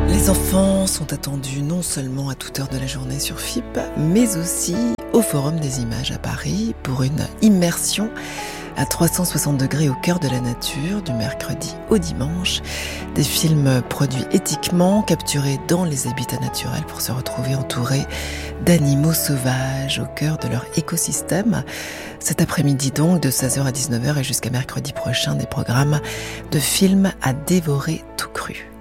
Les enfants sont attendus non seulement à toute heure de la journée sur FIP, mais aussi au Forum des Images à Paris pour une immersion à 360 degrés au cœur de la nature, du mercredi au dimanche. Des films produits éthiquement, capturés dans les habitats naturels pour se retrouver entourés d'animaux sauvages au cœur de leur écosystème. Cet après-midi donc, de 16h à 19h et jusqu'à mercredi prochain, des programmes de films à dévorer tout cru.